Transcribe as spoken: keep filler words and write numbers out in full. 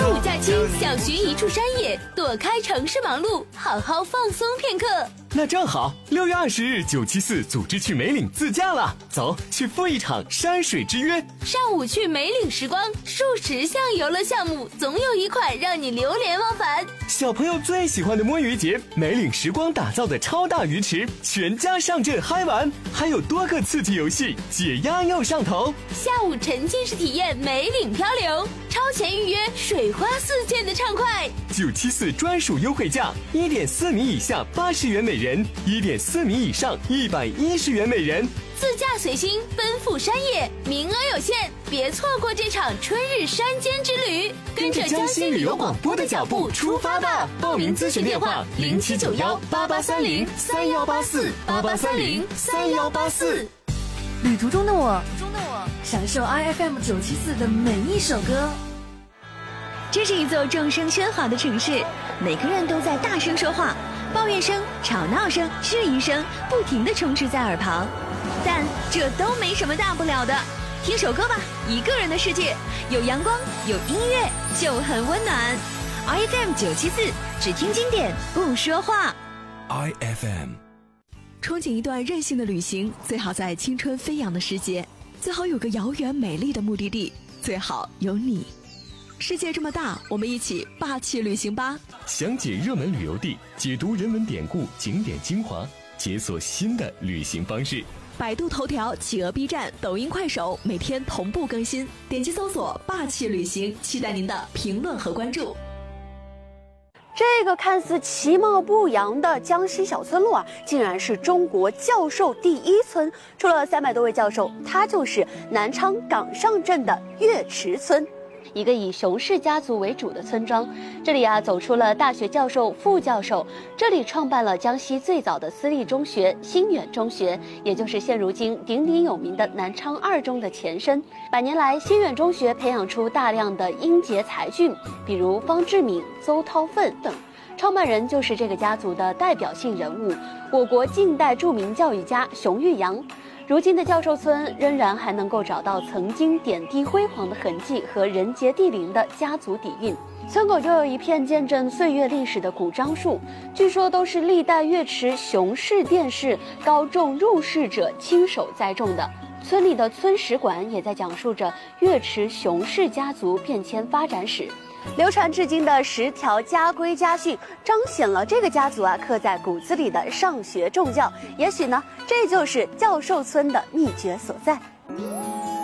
暑假期想寻一处山野，躲开城市忙碌，好好放松片刻。 那正好，六月二十日九七四组织去梅岭自驾了，走，去赴一场山水之约。 上午去梅岭时光，数十项游乐项目，总有一款让你流连忘返。 小朋友最喜欢的摸鱼节，梅岭时光打造的超大鱼池，全家上阵嗨玩，还有多个刺激游戏，解压又上头。 下午沉浸式体验梅岭漂流，超前预约，水花四溅的畅快。 九七四专属优惠价，一点四米以下八十元每人，一点四米以上一百一十元每人。 自驾随心，奔赴山野，名额有限，别错过这场春日山间之旅。 跟着江西旅游广播的脚步出发吧！报名咨询电话：零七九幺八八三零三幺八四八八三零三幺八四。 旅途中的我，中的我，享受 I F M 九七四的每一首歌。 这是一座众声喧哗的城市，每个人都在大声说话，抱怨声、吵闹声、质疑声不停地充斥在耳旁。但这都没什么大不了的，听首歌吧，一个人的世界，有阳光，有音乐，就很温暖。I F M 九七四，只听经典，不说话。 I F M。 憧憬一段任性的旅行，最好在青春飞扬的时节，最好有个遥远美丽的目的地，最好有你。世界这么大，我们一起霸气旅行吧！ 详解热门旅游地，解读人文典故、景点精华，解锁新的旅行方式。 百度头条、企鹅 B 站、抖音、快手每天同步更新，点击搜索“霸气旅行”，期待您的评论和关注。 这个看似其貌不扬的江西小村落啊，竟然是中国教授第一村。除了三百多位教授，它就是南昌岗上镇的岳池村，一个以熊氏家族为主的村庄。这里啊，走出了大学教授、副教授。这里创办了江西最早的私立中学新远中学，也就是现如今鼎鼎有名的南昌二中的前身。百年来，新远中学培养出大量的英杰才俊，比如方志敏、邹韬奋等。创办人就是这个家族的代表性人物，我国近代著名教育家熊玉阳。如今的教授村仍然还能够找到曾经点滴辉煌的痕迹和人杰地灵的家族底蕴。村口就有一片见证岁月历史的古樟树，据说都是历代岳池熊氏殿试高中入仕者亲手栽种的。村里的村史馆也在讲述着岳池熊氏家族变迁发展史。流传至今的十条家规家训，彰显了这个家族啊刻在骨子里的上学重教。也许呢，这就是教授村的秘诀所在。